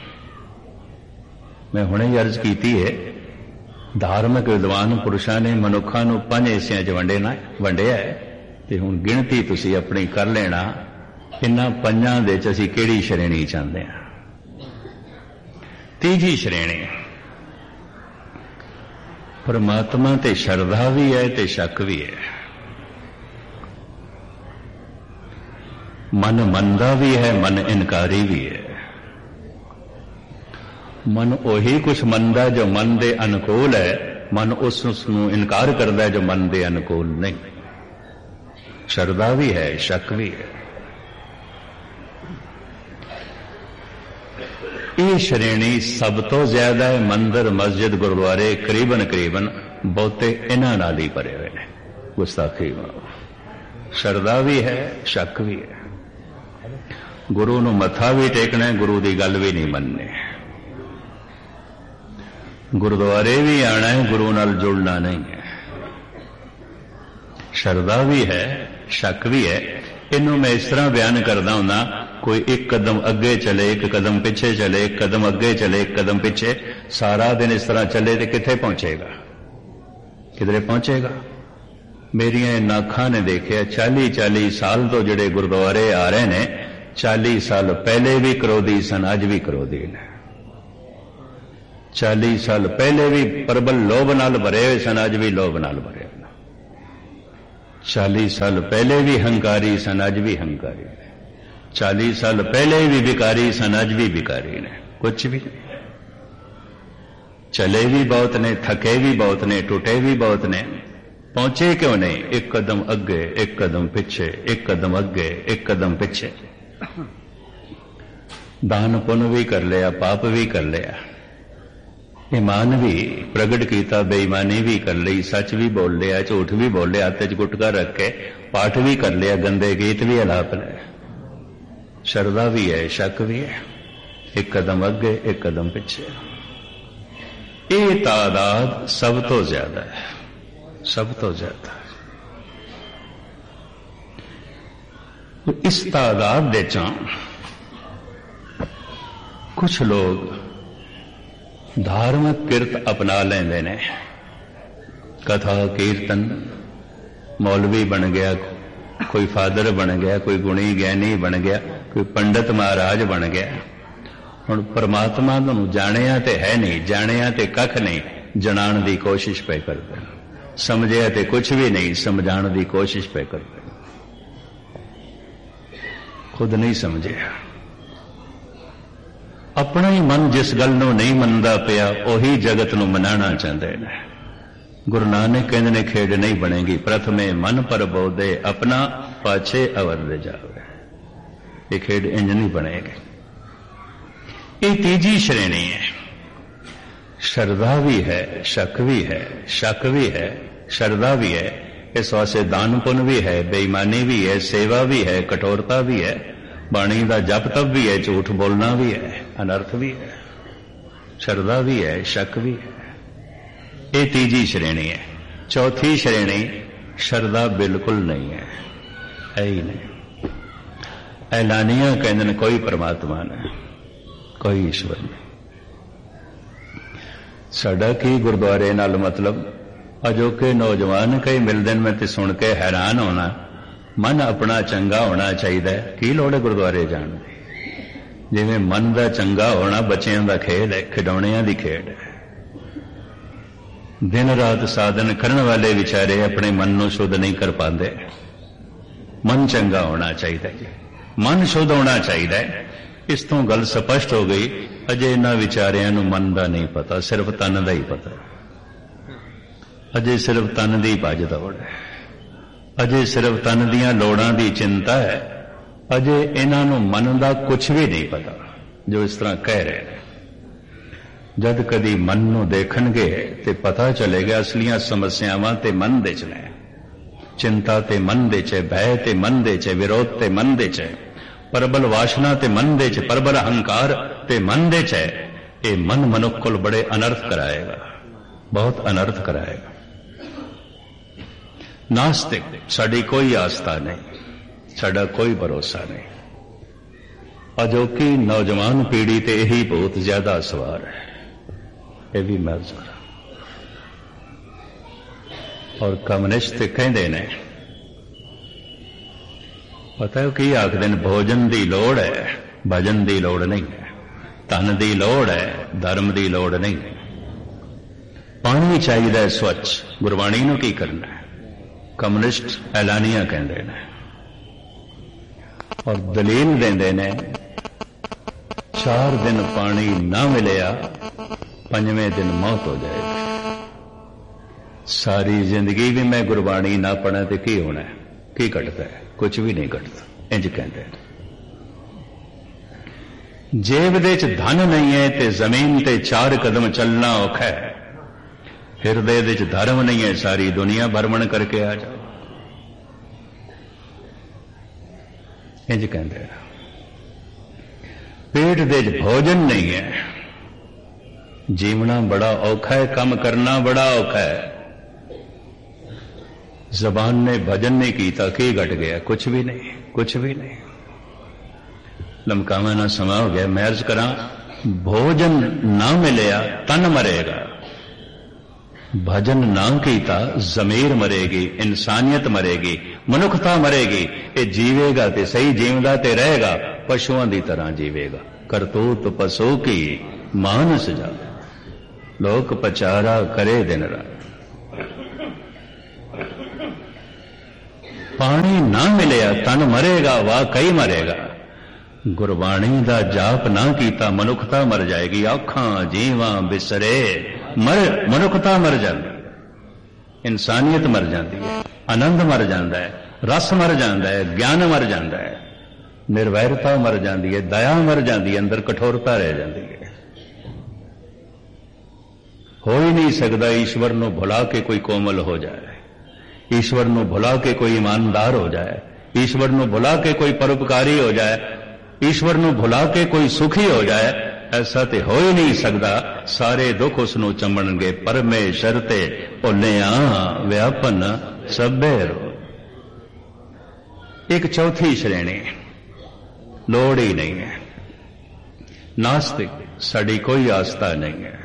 मैं हुणे ही अर्ज की है, धार्मिक विद्वान पुरुषों ने मनुखा नूं पंज हिस्सियां च वंडेना वंडिया है, ते हुण गिणती तुसीं अपनी कर लेना, इन्हां पंजां दे च असीं किहड़ी श्रेणी चाहते हैं। तीजी श्रेणी परमात्मा ते शरधा भी है ते शक भी है। मन मनदा भी है, मन इनकारी भी है। मन ओही कुछ मनदा जो मन दे अनुकूल है, मन उस उसनूं इनकार करदा है जो मन दे अनुकूल नहीं। शरधा भी है, शक भी है। ये श्रेणी सब तो ज्यादा है मंदिर मस्जिद गुरुद्वारे करीबन करीबन बहुते इन्हां नाल ही भरे हुए ने। गुस्ताखी शरधा भी है, शक भी है। गुरु नूं मत्था भी टेकना है, गुरु की गल भी नहीं मननी। गुरुद्वारे भी आना है, गुरु नाल जुड़ना नहीं है। शरधा भी है, शक भी है। इनू मैं इस तरह बयान करदा हुंदा, कोई एक कदम अगे चले, एक कदम पिछे चले, एक कदम अगे चले, एक कदम पिछे, सारा दिन इस तरह चले तो किथे पहुंचेगा? किधरे पहुंचेगा? मेरिया नाखा ने देखिया चाली चाली साल तो जिहड़े गुरुद्वारे आ रहे ने चाली साल पहले भी क्रोधी सन, अज भी क्रोधी ने। चाली साल पहले भी प्रबल लोभ नाल भरे हुए सन, अज भी लोभ नाल भरे। चाली साल पहले भी हंकारी सन, अज भी हंकारी ने। चाली साल पहले भी भिकारी सन, अज भी भिकारी ने। कुछ भी नहीं, चले भी बहुत ने, थके भी बहुत ने, टूटे भी बहुत ने, पहुंचे क्यों नहीं? एक कदम अगे, एक कदम पीछे, एक कदम अगे, एक कदम पीछे। दान पुण्य भी कर लिया, पाप भी कर लिया, ईमान भी प्रगट किया, बेईमानी भी कर ली, सच भी बोल लिया, झूठ भी बोल लिया, हथ च गुटका रख के पाठ भी कर लिया, गंदे गीत भी अलाप लिया, श्रद्धा भी है, शक भी है, एक कदम अगे, एक कदम पीछे। ये तादाद सब तो ज्यादा है, सब तो ज्यादा है। तो इस तादाद दे च कुछ लोग धार्मिक किरत अपना लेंदे ने, कथा कीर्तन, मौलवी बन गया, कोई फादर बन गया, कोई गुणी ज्ञानी बन गया, कोई पंडित महाराज बन गया। हुण परमात्मा नूं जाणिया ते है नहीं, जाणिया ते कख नहीं, जणाण दी कोशिश पे करदे, समझिया ते कुछ भी नहीं, समझाण दी कोशिश पे करदे, खुद नहीं समझिया। अपना ही मन जिस गल नूं नहीं मनदा पिया उही जगत नूं मनाना चाहते हैं। गुरु नानक कहंदे ने खेड नहीं बनेगी, प्रथमे मन पर बोधे अपना, पाछे अवर दे जावे। ये खेड इंज नहीं बनेगी। ये तीजी श्रेणी है। श्रद्धा भी है, शक भी है, शक भी है, श्रद्धा भी है, इस वास्ते दान पुण्य भी है, बेईमानी भी है, सेवा भी है, कठोरता भी है, बाणी का जप तप भी है, झूठ बोलना भी है, अनर्थ भी है, श्रद्धा भी है, शक भी है। ये तीजी श्रेणी है। चौथी श्रेणी श्रद्धा बिल्कुल नहीं है, है ही नहीं। ऐलानिया कहते कोई परमात्मा नहीं, कोई ईश्वर नहीं। साडा की गुरुद्वारे नाल मतलब अजोके नौजवान कई मिलते मैं ते सुन के हैरान होना, मन अपना चंगा होना चाहिए, की लोड़ है गुरुद्वारे जाण दी? जिवें मन का चंगा होना बच्चों का खेल है, खिडौणियां दी खेड है। दिन रात साधन करने वाले विचारे अपने मन नूं शुद्ध नहीं कर पाते। मन चंगा होना चाहिए जी, मन शुद्ध होना चाहिए। इस तो गल स्पष्ट हो गई। अजे इन्हां विचारियां नूं मन का नहीं पता, सिर्फ तन का ही पता। अजे सिर्फ तन की भज दौड़ है, अजे सिर्फ तन दियां लोड़ां दी चिंता है, अजे इन्हां नूं मन का कुछ भी नहीं पता जो इस तरह कह रहे हैं। जद कदी मन नूं देखणगे ते पता चलेगा असलियां समस्यावां ते मन दे च ने। चिंता ते मन दे च, भय ते मन दे च, विरोध ते मन दे च, प्रबल वासना ते मन दे च, प्रबल अहंकार ते मन दे च। ये मन मनुख को बड़े अनर्थ कराएगा, बहुत अनर्थ कराएगा। नास्तिक, साड़ी कोई आस्था नहीं, साड़ा कोई भरोसा नहीं। अजोकी नौजवान पीढ़ी ते यही बहुत ज्यादा सवार है, ये भी मैं करा। और कम्युनिस्ट कहते ने, पता है कि आखदे ने, भोजन की लोड़ है, भजन की लोड़ नहीं है, धन की लोड़ है, धर्म की लोड़ नहीं है। पानी चाहिए स्वच्छ, गुरबाणी नूं की करना है, कम्युनिस्ट ऐलानिया कहते हैं। और दलील देंदे ने, चार दिन पानी ना मिलिया पंजवें दिन मौत हो जाएगी। सारी जिंदगी भी मैं गुरबाणी ना पढ़ा तो की होना है, की घटता है? कुछ भी नहीं घटता। इंज कहते हैं। जेब दे च धन नहीं है ते जमीन ते चार कदम चलना औखा है। हिरदे दे च धर्म नहीं है, सारी दुनिया भ्रमण करके आ जाओ। इंज कहते हैं। पेट दे च भोजन नहीं है, जीवना बड़ा औखा है, काम करना बड़ा औखा है। जबान ने भजन नहीं किया, की घट गया? कुछ भी नहीं, कुछ भी नहीं। लमकावा ना समा हो गया। मैं अर्ज करा, भोजन ना मिलिया तन मरेगा, भजन ना कीता जमीर मरेगी, इंसानियत मरेगी, मनुखता मरेगी। ये जीवेगा ते सही जीवदा ते रहेगा, पशुओं की तरह जीवेगा। करतूत पशु की मानस जा, लोक पचारा करे दिन रात। पानी ना मिलिया तन मरेगा, वाकई मरेगा। गुरबाणी दा जाप ना कीता मनुखता मर जाएगी। अखां जीवां बिसरे मर मनुखता मर जाती, इंसानियत मर जाती है, आनंद मर जाता है, रस मर जाता है, ज्ञान मर जाता है, निर्वैरता मर जाती है, दया मर जाती है, अंदर कठोरता रह जाती है। हो ही नहीं सकता ईश्वर नूं भुला के कोई कोमल हो जाए, ईश्वर नूं भुला के कोई ईमानदार हो जाए, ईश्वर नूं भुला के कोई परोपकारी हो जाए, ईश्वर नूं भुला के कोई सुखी हो जाए। ऐसा तो हो ही नहीं सकता। सारे दुख उसनूं चंबणगे, परमेश्वर ते भुलिया व्यापन सभे रो। एक चौथी श्रेणी लोड़ ही नहीं है, नास्तिक, साड़ी कोई आस्था नहीं है।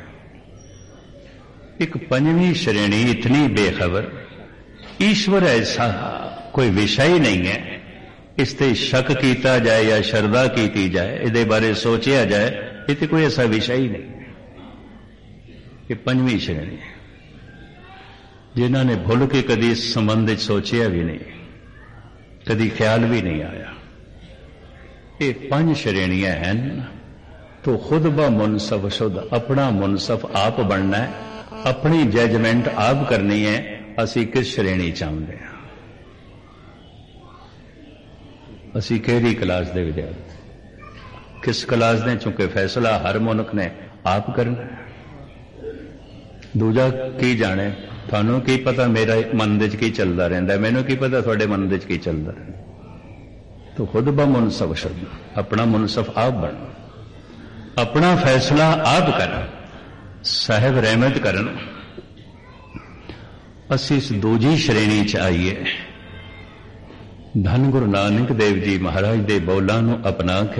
एक पंजवीं श्रेणी इतनी बेखबर, ईश्वर ऐसा कोई विषय ही नहीं है, इसते शक किया जाए या श्रद्धा की जाए, इहदे बारे सोचा जाए, ये तो कोई ऐसा विषय ही नहीं है। ये पंजवीं श्रेणी है, जिन्हों ने भुल के कदी इस संबंध सोचा भी नहीं, कदी ख्याल भी नहीं आया। ये पंज श्रेणियां हैं। तो खुद ब मुनसफ शुद्ध, अपना मुनसफ आप बनना है, अपनी जजमेंट आप करनी है। असी किस श्रेणी चाहते हैं, असी केड़ी क्लास दे विद्यार्थी, किस क्लास ने, चूंकि फैसला हर मुनक ने आप करना है। दूजा की जाने, थानू की पता मेरा मन दे की चलता रहिंदा है, मैनू की पता तुहाडे मन दे की चलता रहिंदा। तो खुद ब मुनसफ शुद्ध, अपना मुनसफ आप बन, अपना फैसला आप कर, साहिब रहमत करन। असी इस दूजी श्रेणी च आईए। धन गुरु नानक देव जी महाराज दे बोलां नूं अपना के,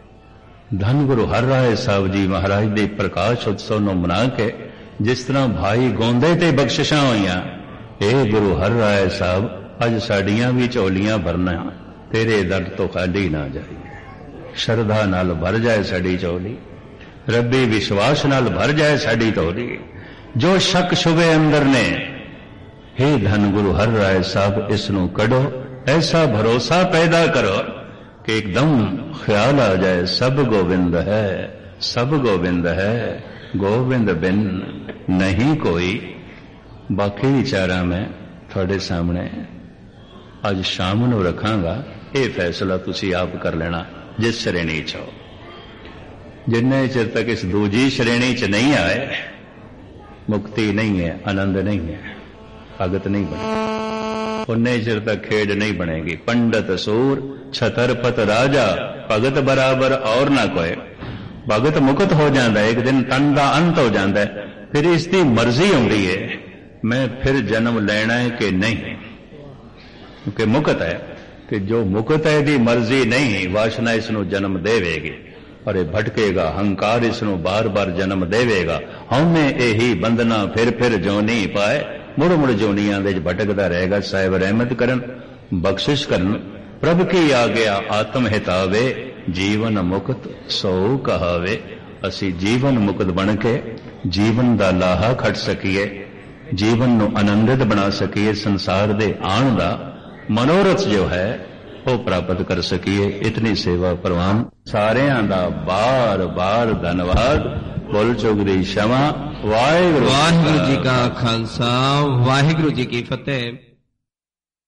धन गुरु हर राय साहब जी महाराज दे प्रकाश उत्सव नूं मना के, जिस तरह भाई गोंदे ते बख्शिशां होईयां, ए गुरु हर राय साहब अज साडियां भी झोलियां भरना, तेरे दर तो खाली ना जाइए। श्रद्धा नाल भर जाए साडी झोली, रब्बी विश्वास नाल भर जाए साडी झोली। जो शक शुबे अंदर ने, हे धन गुरु हर राय साहब इसनूं कढो, ऐसा भरोसा पैदा करो कि एकदम ख्याल आ जाए सब गोविंद है, सब गोविंद है, गोविंद बिन नहीं कोई। बाकी विचारा मैं थोड़े सामने अज शाम नूं रखांगा, ये फैसला तुसी आप कर लेना जिस श्रेणी च हो। जिन्ने चिर तक इस दूजी श्रेणी च नहीं आए, मुक्ति नहीं है, आनंद नहीं है, भगत नहीं बने, उन्ने चिर तक खेड नहीं बनेगी। पंडित सूर छतरपत राजा, भगत बराबर और ना कोई। भगत मुक्त हो जाता है, एक दिन तन का अंत हो जाता है, फिर इसकी मर्जी आती है मैं फिर जन्म लेना है कि नहीं, क्योंकि मुक्त है कि जो मुक्त है दी मर्जी नहीं, वासना इसनों जन्म देवेगी और ये भटकेगा, हंकार इसनों बार बार जन्म देवेगा। हमें यही बंधना फिर फिर जोनी पाए, मुड़ मुड़ जोनियां दे भटकदा रहेगा। साहिब रहमत करन, बख्शिश करन, प्रभ की आ गया आत्म हितावे, जीवन मुक्त सो कहावे। असी जीवन मुक्त बन के जीवन दा लाहा खट सकीए, जीवन नू आनंदित बना सकीए, संसार दे आण दा मनोरथ जो है वो प्राप्त कर सकीए। इतनी सेवा परवान सारियां दा बार बार धन्यवाद। बोल चुक दी क्षमा। वाहिगुरु वाहिगुरु जी का खालसा, वाहिगुरु जी की फतेह।